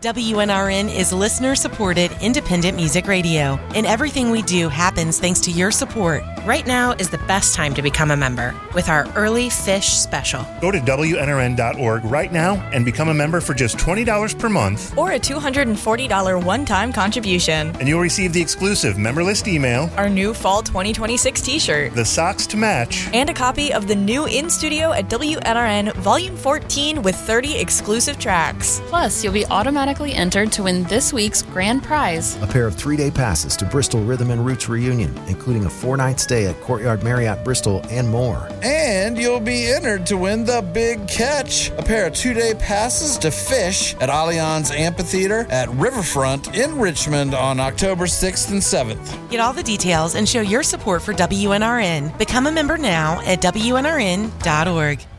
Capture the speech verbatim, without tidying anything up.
W N R N is listener-supported independent music radio, and everything we do happens thanks to your support. Right now is the best time to become a member with our Early Fish Special. Go to W N R N dot org right now and become a member for just twenty dollars per month. Or a two hundred forty dollars one-time contribution. And you'll receive the exclusive member list email, our new Fall twenty twenty-six t-shirt, the socks to match, and a copy of the new In Studio at W N R N Volume fourteen with thirty exclusive tracks. Plus, you'll be automatically entered to win this week's grand prize. A pair of three-day passes to Bristol Rhythm and Roots Reunion, including a four-night stay at Courtyard Marriott Bristol and more. And you'll be entered to win the big catch, a pair of two-day passes to Fish at Allianz Amphitheater at Riverfront in Richmond on October sixth and seventh. Get all the details and show your support for W N R N. Become a member now at W N R N dot org.